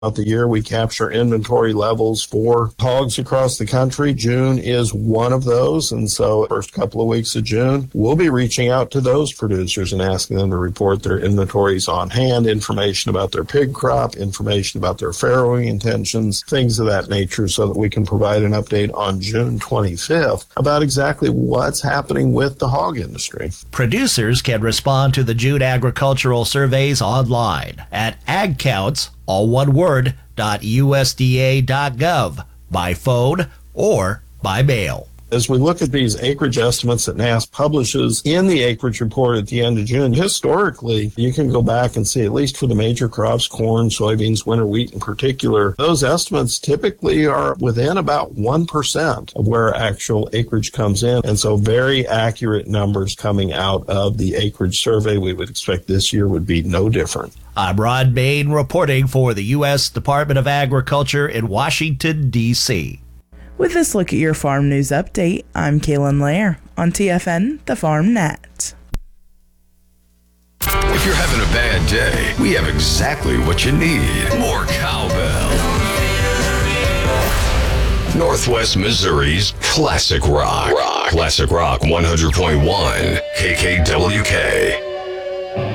Throughout the year, we capture inventory levels for hogs across the country. June is one of those, and so first couple of weeks of June, we'll be reaching out to those producers and asking them to report their inventories on hand, information about their pig crop, information about their farrowing intentions, things of that nature, so that we can provide an update on June 25th about exactly what's happening with the hog industry. Producers can respond to the June agricultural surveys online at AgCounts, all one word, .usda.gov, by phone or by mail. As we look at these acreage estimates that NASS publishes in the acreage report at the end of June, historically, you can go back and see, at least for the major crops, corn, soybeans, winter wheat in particular, those estimates typically are within about 1% of where actual acreage comes in. And so very accurate numbers coming out of the acreage survey. We would expect this year would be no different. I'm Ron Bain reporting for the U.S. Department of Agriculture in Washington, D.C. With this look at your farm news update, I'm Kaylin Lair on TFN, the Farm Net. If you're having a bad day, we have exactly what you need. More cowbell. Northwest Missouri's Classic Rock. Classic Rock 100.1 KKWK.